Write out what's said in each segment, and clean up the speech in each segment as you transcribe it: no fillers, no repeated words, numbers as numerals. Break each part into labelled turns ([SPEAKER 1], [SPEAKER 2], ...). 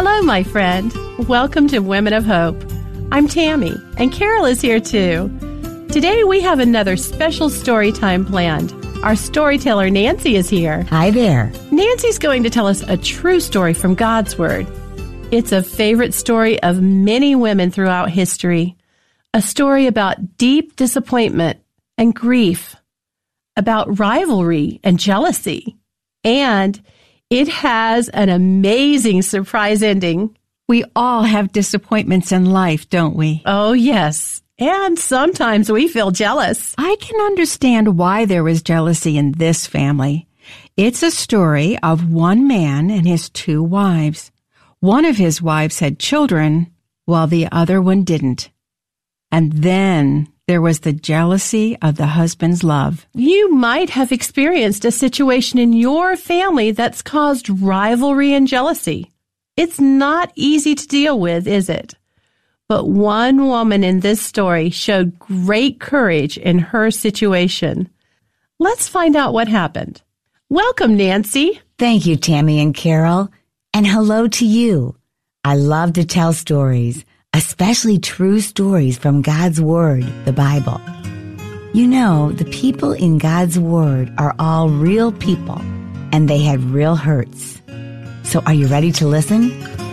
[SPEAKER 1] Hello, my friend. Welcome to Women of Hope. I'm Tammy, and Carol is here too. Today we have another special story time planned. Our storyteller Nancy is here.
[SPEAKER 2] Hi there.
[SPEAKER 1] Nancy's going to tell us a true story from God's Word. It's a favorite story of many women throughout history. A story about deep disappointment and grief, about rivalry and jealousy, and it has an amazing surprise ending.
[SPEAKER 3] We all have disappointments in life, don't we?
[SPEAKER 1] Oh, yes. And sometimes we feel jealous.
[SPEAKER 3] I can understand why there was jealousy in this family. It's a story of one man and his two wives. One of his wives had children, while the other one didn't. And then there was the jealousy of the husband's love.
[SPEAKER 1] You might have experienced a situation in your family that's caused rivalry and jealousy. It's not easy to deal with, is it? But one woman in this story showed great courage in her situation. Let's find out what happened. Welcome, Nancy.
[SPEAKER 2] Thank you, Tammy and Carol. And hello to you. I love to tell stories, especially true stories from God's Word, the Bible. You know, the people in God's Word are all real people, and they had real hurts. So are you ready to listen?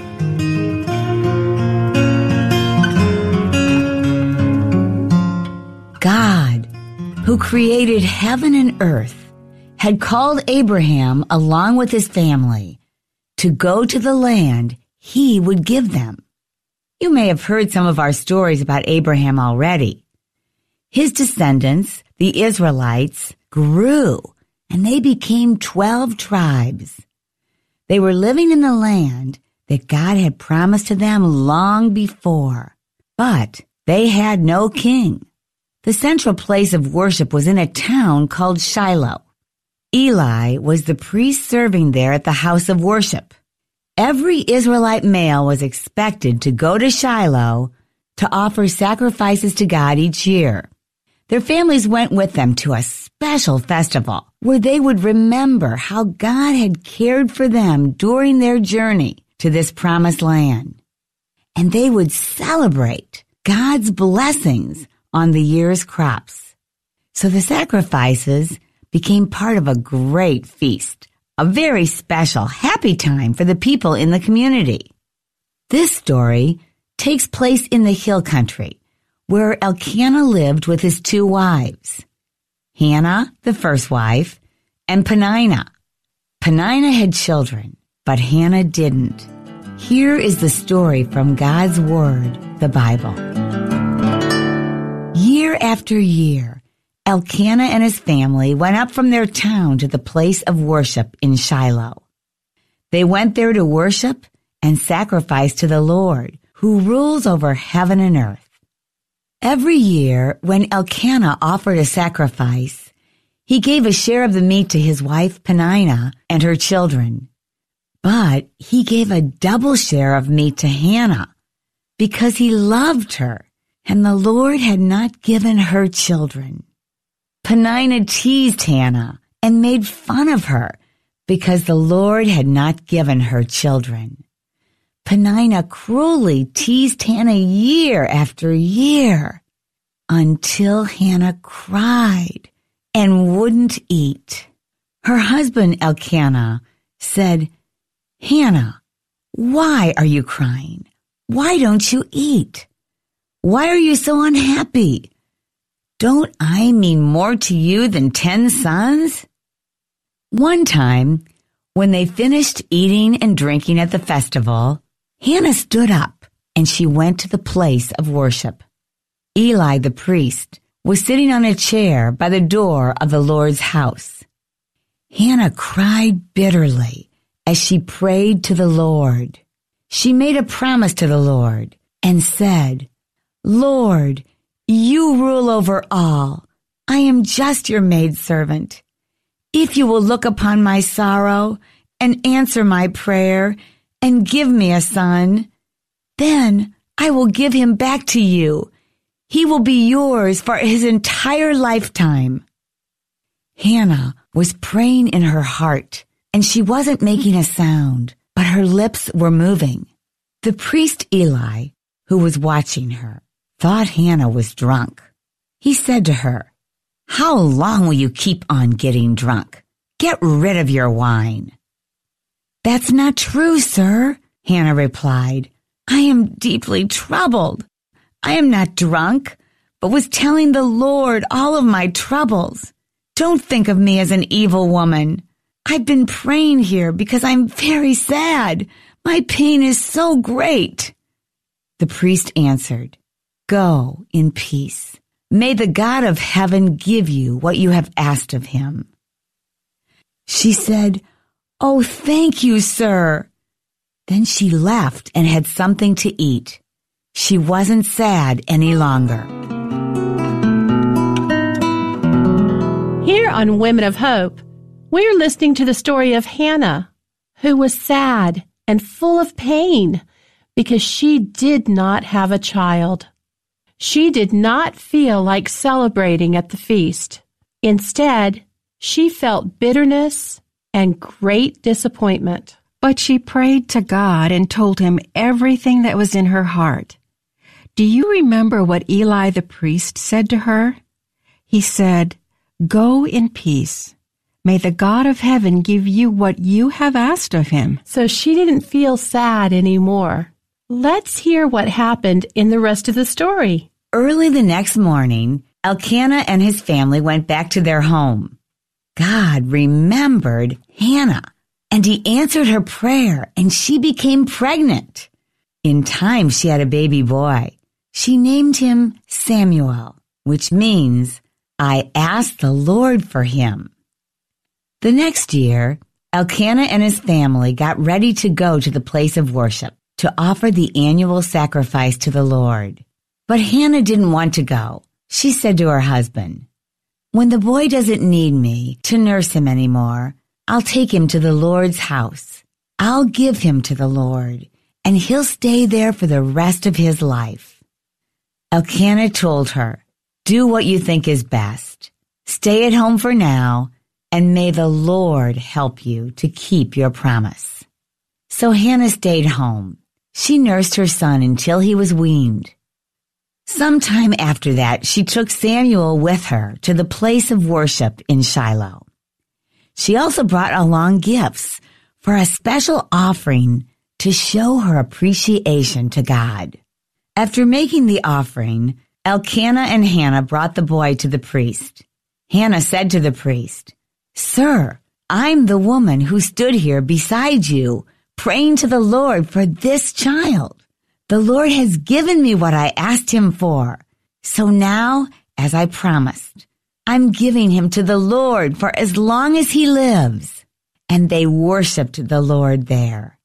[SPEAKER 2] God, who created heaven and earth, had called Abraham along with his family to go to the land he would give them. You may have heard some of our stories about Abraham already. His descendants, the Israelites, grew, and they became 12 tribes. They were living in the land that God had promised to them long before, but they had no king. The central place of worship was in a town called Shiloh. Eli was the priest serving there at the house of worship. Every Israelite male was expected to go to Shiloh to offer sacrifices to God each year. Their families went with them to a special festival where they would remember how God had cared for them during their journey to this promised land. And they would celebrate God's blessings on the year's crops. So the sacrifices became part of a great feast. A very special, happy time for the people in the community. This story takes place in the hill country, where Elkanah lived with his two wives, Hannah, the first wife, and Peninnah. Peninnah had children, but Hannah didn't. Here is the story from God's Word, the Bible. Year after year, Elkanah and his family went up from their town to the place of worship in Shiloh. They went there to worship and sacrifice to the Lord, who rules over heaven and earth. Every year, when Elkanah offered a sacrifice, he gave a share of the meat to his wife Peninnah and her children. But he gave a double share of meat to Hannah because he loved her, and the Lord had not given her children. Peninnah teased Hannah and made fun of her because the Lord had not given her children. Peninnah cruelly teased Hannah year after year until Hannah cried and wouldn't eat. Her husband Elkanah said, "Hannah, why are you crying? Why don't you eat? Why are you so unhappy? Don't I mean more to you than 10 sons?" One time, when they finished eating and drinking at the festival, Hannah stood up and she went to the place of worship. Eli, the priest, was sitting on a chair by the door of the Lord's house. Hannah cried bitterly as she prayed to the Lord. She made a promise to the Lord and said, "Lord, you rule over all. I am just your maidservant. If you will look upon my sorrow and answer my prayer and give me a son, then I will give him back to you. He will be yours for his entire lifetime." Hannah was praying in her heart, and she wasn't making a sound, but her lips were moving. The priest Eli, who was watching her, thought Hannah was drunk. He said to her, "How long will you keep on getting drunk? Get rid of your wine." "That's not true, sir," Hannah replied. "I am deeply troubled. I am not drunk, but was telling the Lord all of my troubles. Don't think of me as an evil woman. I've been praying here because I'm very sad. My pain is so great." The priest answered, "Go in peace. May the God of heaven give you what you have asked of him." She said, "Oh, thank you, sir." Then she left and had something to eat. She wasn't sad any longer.
[SPEAKER 1] Here on Women of Hope, we're listening to the story of Hannah, who was sad and full of pain because she did not have a child. She did not feel like celebrating at the feast. Instead, she felt bitterness and great disappointment.
[SPEAKER 3] But she prayed to God and told him everything that was in her heart. Do you remember what Eli the priest said to her? He said, "Go in peace. May the God of heaven give you what you have asked of him."
[SPEAKER 1] So she didn't feel sad anymore. Let's hear what happened in the rest of the story.
[SPEAKER 2] Early the next morning, Elkanah and his family went back to their home. God remembered Hannah, and he answered her prayer, and she became pregnant. In time, she had a baby boy. She named him Samuel, which means, "I asked the Lord for him." The next year, Elkanah and his family got ready to go to the place of worship to offer the annual sacrifice to the Lord. But Hannah didn't want to go. She said to her husband, "When the boy doesn't need me to nurse him anymore, I'll take him to the Lord's house. I'll give him to the Lord, and he'll stay there for the rest of his life." Elkanah told her, "Do what you think is best. Stay at home for now, and may the Lord help you to keep your promise." So Hannah stayed home. She nursed her son until he was weaned. Sometime after that, she took Samuel with her to the place of worship in Shiloh. She also brought along gifts for a special offering to show her appreciation to God. After making the offering, Elkanah and Hannah brought the boy to the priest. Hannah said to the priest, "Sir, I'm the woman who stood here beside you, praying to the Lord for this child. The Lord has given me what I asked him for. So now, as I promised, I'm giving him to the Lord for as long as he lives." And they worshiped the Lord there.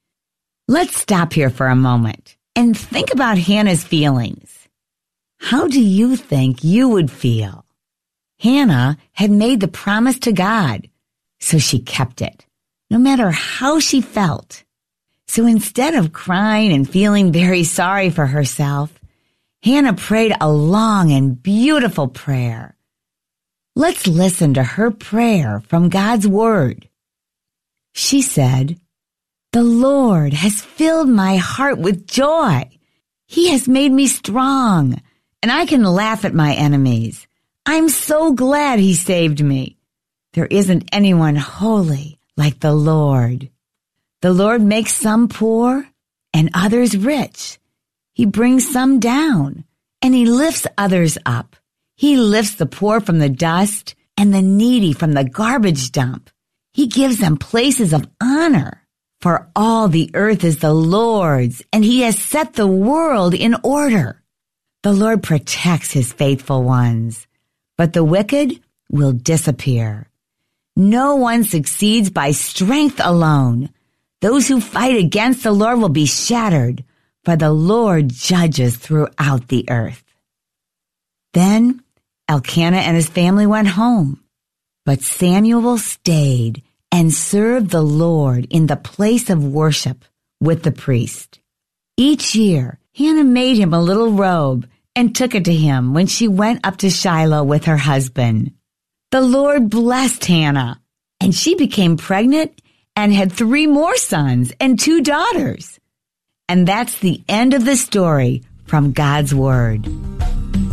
[SPEAKER 2] Let's stop here for a moment and think about Hannah's feelings. How do you think you would feel? Hannah had made the promise to God, so she kept it, no matter how she felt. So instead of crying and feeling very sorry for herself, Hannah prayed a long and beautiful prayer. Let's listen to her prayer from God's Word. She said, "The Lord has filled my heart with joy. He has made me strong, and I can laugh at my enemies. I'm so glad he saved me. There isn't anyone holy like the Lord. The Lord makes some poor and others rich. He brings some down, and he lifts others up. He lifts the poor from the dust and the needy from the garbage dump. He gives them places of honor. For all the earth is the Lord's, and he has set the world in order. The Lord protects his faithful ones, but the wicked will disappear. No one succeeds by strength alone. Those who fight against the Lord will be shattered, for the Lord judges throughout the earth." Then Elkanah and his family went home, but Samuel stayed and served the Lord in the place of worship with the priest. Each year, Hannah made him a little robe and took it to him when she went up to Shiloh with her husband. The Lord blessed Hannah, and she became pregnant and had 3 more sons and 2 daughters. And that's the end of the story from God's Word.